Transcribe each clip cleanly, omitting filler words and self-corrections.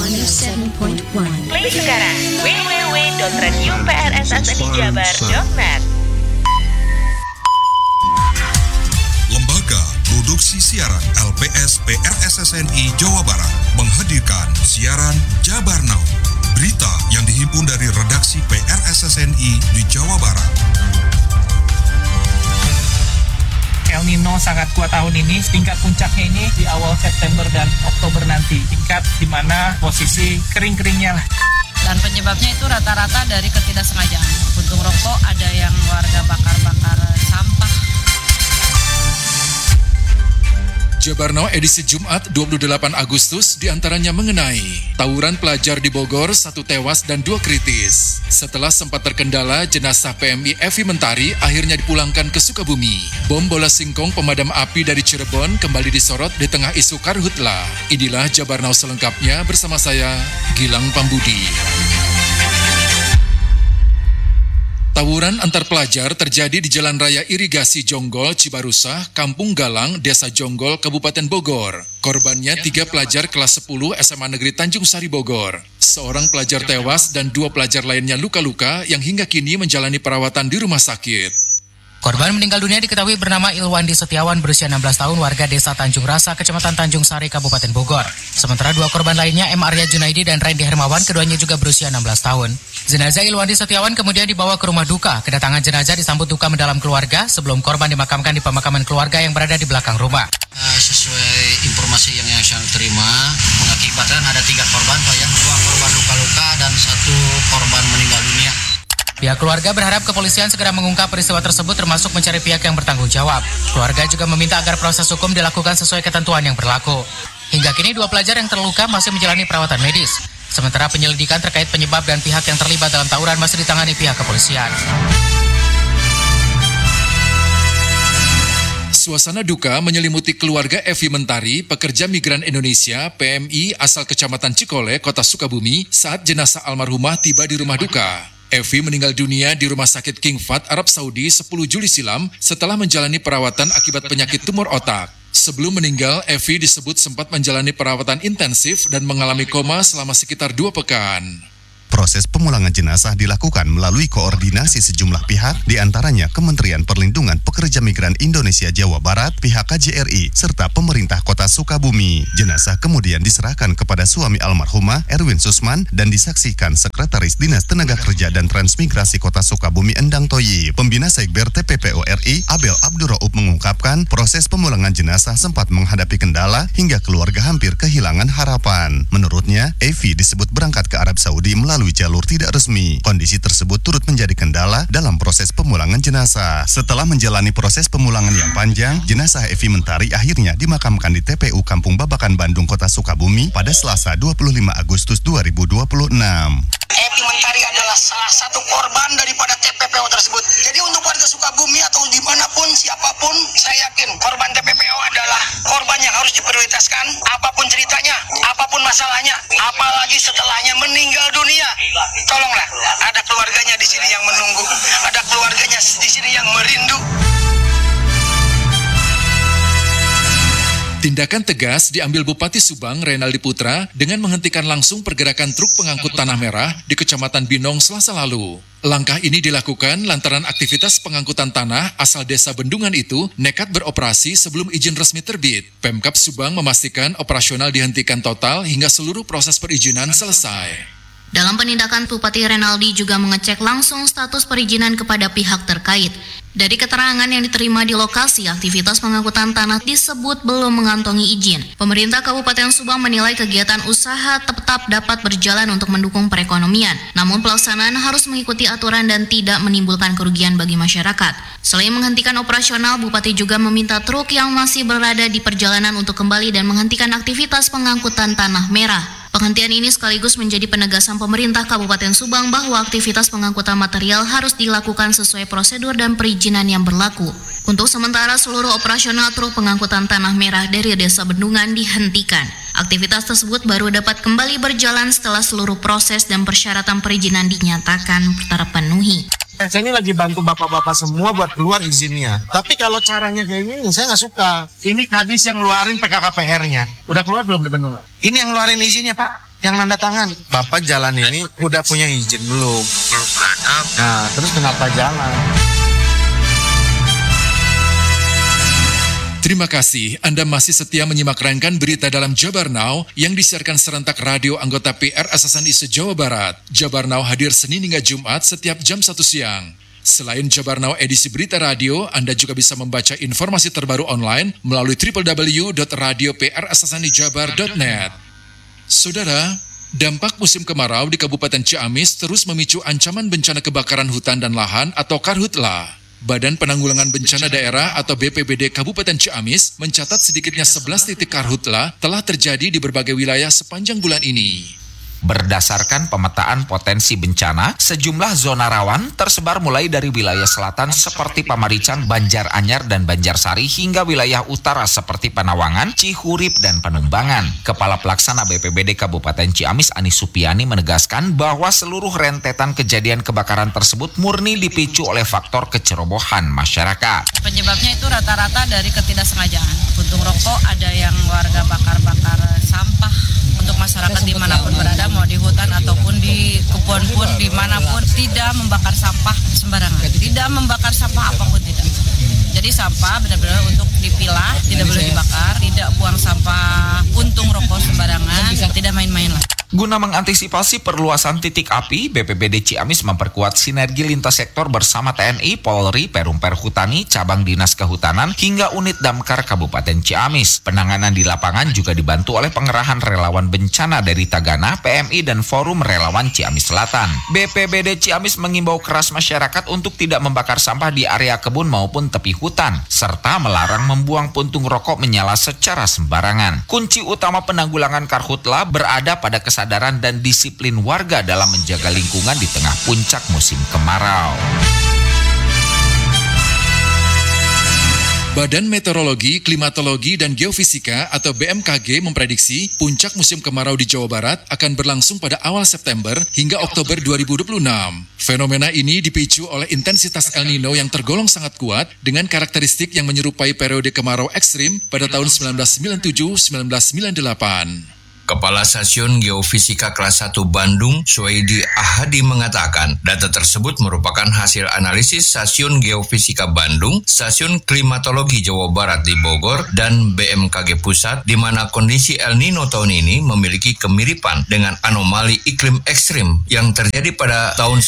107.1. Play sekarang www.radioprssnijabar.net. Lembaga Produksi Siaran LPS PRSSNI Jawa Barat menghadirkan siaran Jabar Now. Berita yang dihimpun dari redaksi PRSSNI di Jawa Barat. El Nino sangat kuat tahun ini, tingkat puncaknya ini di awal September dan Oktober nanti. Tingkat di mana posisi kering-keringnya lah. Dan penyebabnya itu rata-rata dari ketidaksengajaan. Puntung rokok, ada yang warga bakar-bakar sampah. Jabar Now edisi Jumat 28 Agustus diantaranya mengenai tawuran pelajar di Bogor, 1 tewas dan 2 kritis. Setelah sempat terkendala, jenazah PMI Evi Mentari akhirnya dipulangkan ke Sukabumi. Bom bola singkong pemadam api dari Cirebon kembali disorot di tengah isu karhutla. Inilah Jabar Now selengkapnya bersama saya, Gilang Pambudi. Tawuran antar pelajar terjadi di Jalan Raya Irigasi Jonggol, Cibarusah, Kampung Galang, Desa Jonggol, Kabupaten Bogor. Korbannya 3 pelajar kelas 10 SMA Negeri Tanjung Sari Bogor. Seorang pelajar tewas dan 2 pelajar lainnya luka-luka yang hingga kini menjalani perawatan di rumah sakit. Korban meninggal dunia diketahui bernama Ilwandi Setiawan berusia 16 tahun warga desa Tanjung Rasa, Kecamatan Tanjung Sari, Kabupaten Bogor. Sementara 2 korban lainnya M. Arya Junaidi dan Randy Hermawan, keduanya juga berusia 16 tahun. Jenazah Ilwandi Setiawan kemudian dibawa ke rumah duka. Kedatangan jenazah disambut duka mendalam keluarga sebelum korban dimakamkan di pemakaman keluarga yang berada di belakang rumah. Sesuai informasi yang saya terima, mengakibatkan ada 3 korban, Pak ya. 2 korban luka-luka dan 1 korban meninggal dunia. Pihak keluarga berharap kepolisian segera mengungkap peristiwa tersebut termasuk mencari pihak yang bertanggung jawab. Keluarga juga meminta agar proses hukum dilakukan sesuai ketentuan yang berlaku. Hingga kini 2 pelajar yang terluka masih menjalani perawatan medis. Sementara penyelidikan terkait penyebab dan pihak yang terlibat dalam tawuran masih ditangani pihak kepolisian. Suasana duka menyelimuti keluarga Evi Mentari, pekerja migran Indonesia, PMI asal Kecamatan Cikole, Kota Sukabumi, saat jenazah almarhumah tiba di rumah duka. Evi meninggal dunia di Rumah Sakit King Fahd, Arab Saudi 10 Juli silam setelah menjalani perawatan akibat penyakit tumor otak. Sebelum meninggal, Evi disebut sempat menjalani perawatan intensif dan mengalami koma selama sekitar 2 pekan. Proses pemulangan jenazah dilakukan melalui koordinasi sejumlah pihak, diantaranya Kementerian Perlindungan Pekerja Migran Indonesia Jawa Barat, pihak KJRI, serta pemerintah kota Sukabumi. Jenazah kemudian diserahkan kepada suami almarhumah, Erwin Susman, dan disaksikan Sekretaris Dinas Tenaga Kerja dan Transmigrasi Kota Sukabumi, Endang Toyib. Pembina Sekber TPPO RI, Abel Abdurraub, mengungkapkan proses pemulangan jenazah sempat menghadapi kendala hingga keluarga hampir kehilangan harapan. Menurutnya, Evi disebut berangkat ke Arab Saudi melalui jalur tidak resmi. Kondisi tersebut turut menjadi kendala dalam proses pemulangan jenazah. Setelah menjalani proses pemulangan yang panjang, jenazah Evi Mentari akhirnya dimakamkan di TPU Kampung Babakan, Bandung, Kota Sukabumi pada Selasa 25 Agustus 2026. Evi Mentari adalah salah satu korban daripada TPPO tersebut. Jadi untuk warga Sukabumi atau dimanapun, siapapun, saya yakin korban TPPO adalah korban yang harus diprioritaskan. Apapun ceritanya, apapun masalahnya, apalagi setelahnya meninggal dunia. Tolonglah, ada keluarganya di sini yang menunggu, ada keluarganya di sini yang merindu. Tindakan tegas diambil Bupati Subang Renaldi Putra dengan menghentikan langsung pergerakan truk pengangkut tanah merah di Kecamatan Binong Selasa lalu. Langkah ini dilakukan lantaran aktivitas pengangkutan tanah asal desa Bendungan itu nekat beroperasi sebelum izin resmi terbit. Pemkab Subang memastikan operasional dihentikan total hingga seluruh proses perizinan selesai. Dalam penindakan, Bupati Renaldi juga mengecek langsung status perizinan kepada pihak terkait. Dari keterangan yang diterima di lokasi, aktivitas pengangkutan tanah disebut belum mengantongi izin. Pemerintah Kabupaten Subang menilai kegiatan usaha tetap dapat berjalan untuk mendukung perekonomian. Namun pelaksanaan harus mengikuti aturan dan tidak menimbulkan kerugian bagi masyarakat. Selain menghentikan operasional, Bupati juga meminta truk yang masih berada di perjalanan untuk kembali dan menghentikan aktivitas pengangkutan tanah merah. Penghentian ini sekaligus menjadi penegasan pemerintah Kabupaten Subang bahwa aktivitas pengangkutan material harus dilakukan sesuai prosedur dan perizinan yang berlaku. Untuk sementara, seluruh operasional truk pengangkutan tanah merah dari Desa Bendungan dihentikan. Aktivitas tersebut baru dapat kembali berjalan setelah seluruh proses dan persyaratan perizinan dinyatakan terpenuhi. Saya ini lagi bantu bapak-bapak semua buat keluar izinnya. Tapi kalau caranya kayak gini, saya nggak suka. Ini Kadis yang ngeluarin PKKPR-nya. Udah keluar belum di Bendungan? Ini yang ngeluarin izinnya, Pak. Yang nanda tangan. Bapak jalan ini udah punya izin belum? Nah, terus kenapa jalan? Terima kasih Anda masih setia menyimak rangkaian berita dalam Jabar Now yang disiarkan serentak radio anggota PR SSNI se-Jawa Barat. Jabar Now hadir Senin hingga Jumat setiap jam 1 siang. Selain Jabar Now edisi berita radio, Anda juga bisa membaca informasi terbaru online melalui www.radioprssnijabar.net. Saudara, dampak musim kemarau di Kabupaten Ciamis terus memicu ancaman bencana kebakaran hutan dan lahan atau Karhutla. Badan Penanggulangan Bencana Daerah atau BPBD Kabupaten Ciamis mencatat sedikitnya 11 titik karhutla telah terjadi di berbagai wilayah sepanjang bulan ini. Berdasarkan pemetaan potensi bencana, sejumlah zona rawan tersebar mulai dari wilayah selatan seperti Pamarican, Banjaranyar, dan Banjarsari hingga wilayah utara seperti Panawangan, Cihurip, dan Panumbangan. Kepala Pelaksana BPBD Kabupaten Ciamis Ani Supiani menegaskan bahwa seluruh rentetan kejadian kebakaran tersebut murni dipicu oleh faktor kecerobohan masyarakat. Penyebabnya itu rata-rata dari ketidaksengajaan. Puntung rokok, ada yang warga bakar-bakar sampah. Untuk masyarakat dimanapun berada, mau di hutan ataupun di kebun pun, dimanapun, tidak membakar sampah sembarangan. Tidak membakar sampah apapun tidak. Jadi sampah benar-benar untuk dipilah, tidak boleh dibakar, tidak buang sampah puntung rokok sembarangan, tidak main-main lah. Guna mengantisipasi perluasan titik api, BPBD Ciamis memperkuat sinergi lintas sektor bersama TNI, Polri, Perum Perhutani, Cabang Dinas Kehutanan, hingga unit Damkar Kabupaten Ciamis. Penanganan di lapangan juga dibantu oleh pengerahan relawan bencana dari Tagana, PMI, dan Forum Relawan Ciamis Selatan. BPBD Ciamis mengimbau keras masyarakat untuk tidak membakar sampah di area kebun maupun tepi hutan, serta melarang membuang puntung rokok menyala secara sembarangan. Kunci utama penanggulangan karhutla berada pada kesadaran dan disiplin warga dalam menjaga lingkungan di tengah puncak musim kemarau. Badan Meteorologi, Klimatologi, dan Geofisika atau BMKG memprediksi puncak musim kemarau di Jawa Barat akan berlangsung pada awal September hingga Oktober 2026. Fenomena ini dipicu oleh intensitas El Nino yang tergolong sangat kuat dengan karakteristik yang menyerupai periode kemarau ekstrim pada tahun 1997-1998. Kepala Stasiun Geofisika Kelas 1 Bandung, Suwaidi Ahadi mengatakan, data tersebut merupakan hasil analisis Stasiun Geofisika Bandung, Stasiun Klimatologi Jawa Barat di Bogor, dan BMKG Pusat, di mana kondisi El Nino tahun ini memiliki kemiripan dengan anomali iklim ekstrim yang terjadi pada tahun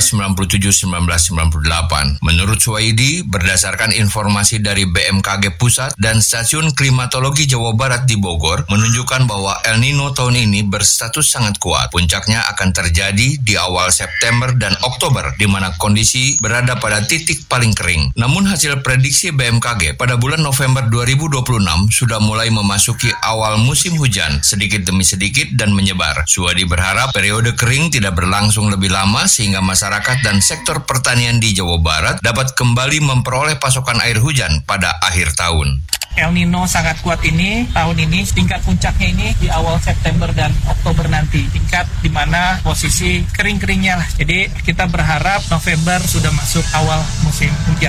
1997-1998. Menurut Suwaidi, berdasarkan informasi dari BMKG Pusat dan Stasiun Klimatologi Jawa Barat di Bogor, menunjukkan bahwa El Nino tahun ini berstatus sangat kuat. Puncaknya akan terjadi di awal September dan Oktober, di mana kondisi berada pada titik paling kering. Namun hasil prediksi BMKG pada bulan November 2026 sudah mulai memasuki awal musim hujan sedikit demi sedikit dan menyebar. Suwadi berharap periode kering tidak berlangsung lebih lama sehingga masyarakat dan sektor pertanian di Jawa Barat dapat kembali memperoleh pasokan air hujan pada akhir tahun. El Nino sangat kuat ini tahun ini, tingkat puncaknya ini di awal September dan Oktober nanti, tingkat di mana posisi kering-keringnya lah. Jadi kita berharap November sudah masuk awal musim hujan.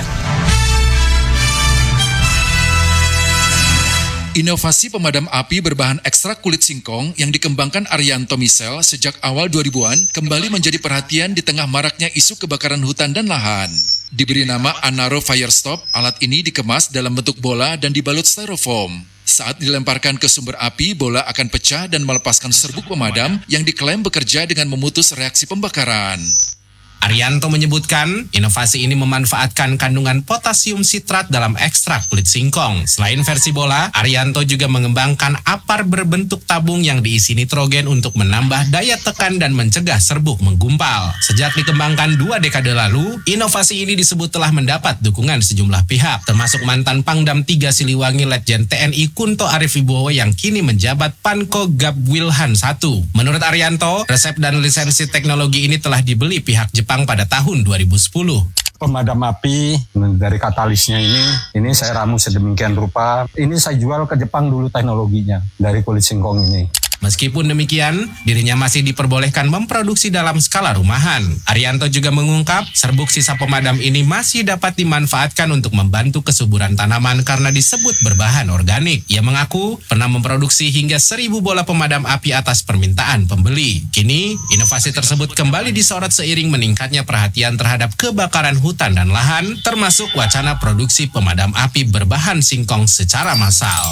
Inovasi pemadam api berbahan ekstrak kulit singkong yang dikembangkan Arianto Misel sejak awal 2000-an kembali menjadi perhatian di tengah maraknya isu kebakaran hutan dan lahan. Diberi nama Anaro Firestop, alat ini dikemas dalam bentuk bola dan dibalut styrofoam. Saat dilemparkan ke sumber api, bola akan pecah dan melepaskan serbuk pemadam yang diklaim bekerja dengan memutus reaksi pembakaran. Arianto menyebutkan, inovasi ini memanfaatkan kandungan potasium sitrat dalam ekstrak kulit singkong. Selain versi bola, Arianto juga mengembangkan apar berbentuk tabung yang diisi nitrogen untuk menambah daya tekan dan mencegah serbuk menggumpal. Sejak dikembangkan 2 dekade lalu, inovasi ini disebut telah mendapat dukungan sejumlah pihak, termasuk mantan Pangdam 3 Siliwangi Letjen TNI Kunto Arif Wibowo yang kini menjabat Panko Gabwilhan 1. Menurut Arianto, resep dan lisensi teknologi ini telah dibeli pihak Jepang pada tahun 2010. Pemadam api dari katalisnya ini saya ramu sedemikian rupa. Ini saya jual ke Jepang dulu teknologinya dari kulit singkong ini. Meskipun demikian, dirinya masih diperbolehkan memproduksi dalam skala rumahan. Arianto juga mengungkap, serbuk sisa pemadam ini masih dapat dimanfaatkan untuk membantu kesuburan tanaman karena disebut berbahan organik. Ia mengaku pernah memproduksi hingga 1.000 bola pemadam api atas permintaan pembeli. Kini, inovasi tersebut kembali disorot seiring meningkatnya perhatian terhadap kebakaran hutan dan lahan, termasuk wacana produksi pemadam api berbahan singkong secara massal.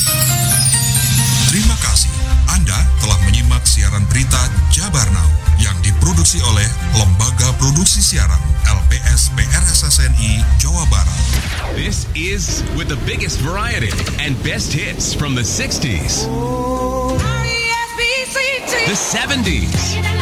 Terima kasih. Anda telah menyimak siaran berita Jabar Now yang diproduksi oleh Lembaga Produksi Siaran LPS PRSSNI Jawa Barat. This is with the biggest variety and best hits from the 60s, the 70s,